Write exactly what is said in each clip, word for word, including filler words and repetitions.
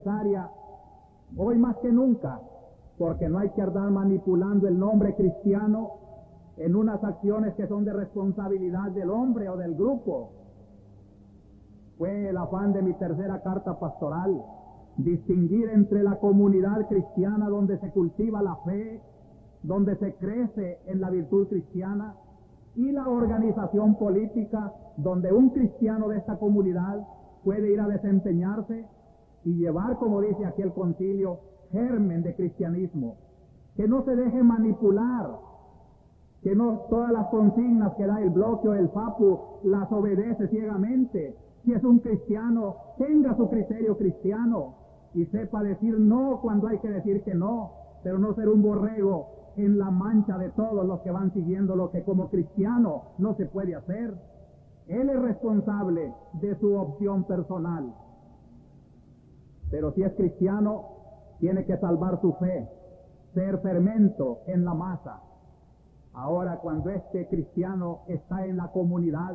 necesaria hoy más que nunca, porque no hay que andar manipulando el nombre cristiano en unas acciones que son de responsabilidad del hombre o del grupo. Fue el afán de mi tercera carta pastoral, distinguir entre la comunidad cristiana donde se cultiva la fe, donde se crece en la virtud cristiana, y la organización política donde un cristiano de esta comunidad puede ir a desempeñarse y llevar, como dice aquí el concilio, germen de cristianismo, que no se deje manipular, que no todas las consignas que da el bloque o el FAPU las obedece ciegamente. Si es un cristiano, tenga su criterio cristiano y sepa decir no cuando hay que decir que no, pero no ser un borrego en la mancha de todos los que van siguiendo lo que como cristiano no se puede hacer. Él es responsable de su opción personal, pero si es cristiano, tiene que salvar su fe, ser fermento en la masa. Ahora, cuando este cristiano está en la comunidad,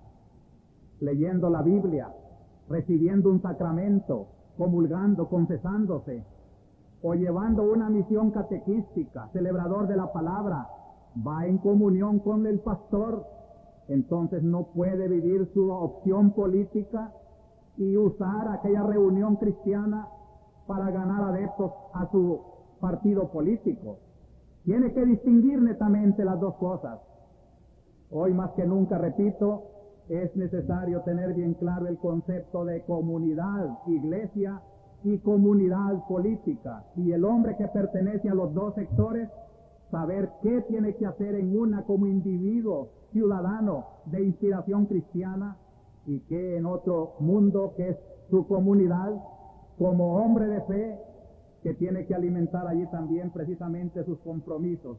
leyendo la Biblia, recibiendo un sacramento, comulgando, confesándose, o llevando una misión catequística, celebrador de la palabra, va en comunión con el pastor, entonces no puede vivir su opción política y usar aquella reunión cristiana para ganar adeptos a su partido político. Tiene que distinguir netamente las dos cosas. Hoy más que nunca, repito, es necesario tener bien claro el concepto de comunidad, iglesia y comunidad política. Y el hombre que pertenece a los dos sectores, saber qué tiene que hacer en una como individuo ciudadano de inspiración cristiana y qué en otro mundo que es su comunidad, como hombre de fe, que tiene que alimentar allí también precisamente sus compromisos.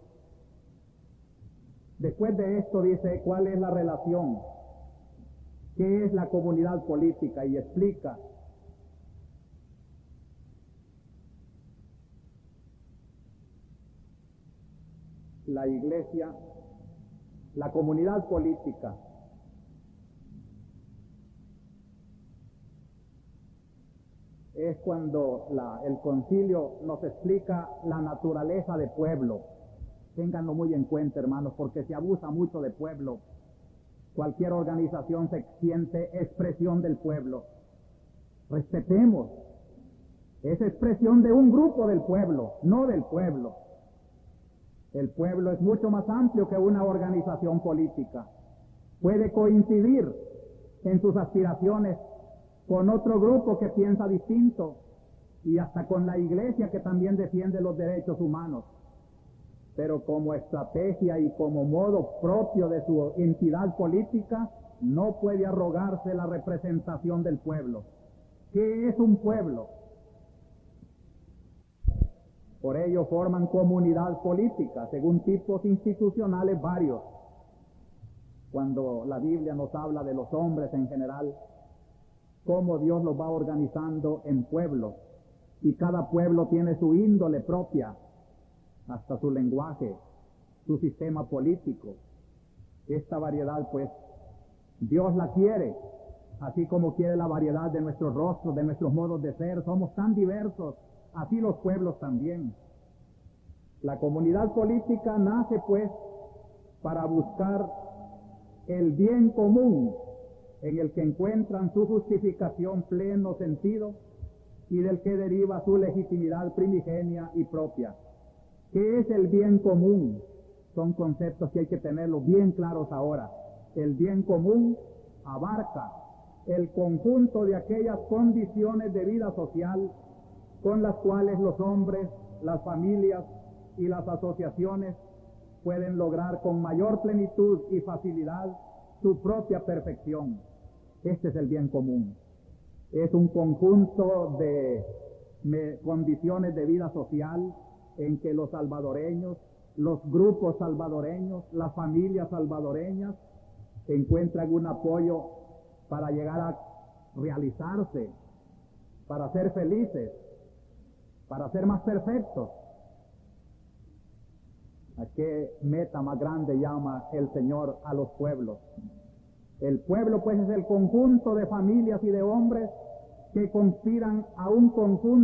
Después de esto dice cuál es la relación, qué es la comunidad política, y explica la iglesia, la comunidad política es cuando la, el concilio nos explica la naturaleza de pueblo. Ténganlo muy en cuenta, hermanos, porque se abusa mucho de pueblo. Cualquier organización se siente expresión del pueblo. Respetemos. Es expresión de un grupo del pueblo, no del pueblo. El pueblo es mucho más amplio que una organización política. Puede coincidir en sus aspiraciones con otro grupo que piensa distinto y hasta con la iglesia que también defiende los derechos humanos. Pero como estrategia y como modo propio de su entidad política, no puede arrogarse la representación del pueblo. ¿Qué es un pueblo? Por ello forman comunidad política, según tipos institucionales varios. Cuando la Biblia nos habla de los hombres en general, cómo Dios los va organizando en pueblos, y cada pueblo tiene su índole propia, hasta su lenguaje, su sistema político. Esta variedad, pues, Dios la quiere, así como quiere la variedad de nuestros rostros, de nuestros modos de ser. Somos tan diversos, así los pueblos también. La comunidad política nace, pues, para buscar el bien común, en el que encuentran su justificación pleno sentido y del que deriva su legitimidad primigenia y propia. ¿Qué es el bien común? Son conceptos que hay que tenerlos bien claros ahora. El bien común abarca el conjunto de aquellas condiciones de vida social con las cuales los hombres, las familias y las asociaciones pueden lograr con mayor plenitud y facilidad su propia perfección. Este es el bien común. Es un conjunto de me, condiciones de vida social en que los salvadoreños, los grupos salvadoreños, las familias salvadoreñas encuentran un apoyo para llegar a realizarse, para ser felices, para ser más perfectos. ¿A qué meta más grande llama el Señor a los pueblos? El pueblo, pues, es el conjunto de familias y de hombres que conspiran a un conjunto